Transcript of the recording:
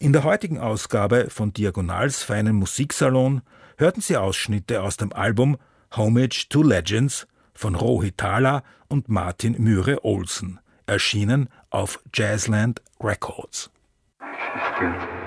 In der heutigen Ausgabe von Diagonals feinen Musiksalon hörten Sie Ausschnitte aus dem Album Homage to Legends von Rohit Thala und Martin Myhre-Olsen, erschienen auf Jazzland Records. Stimmt.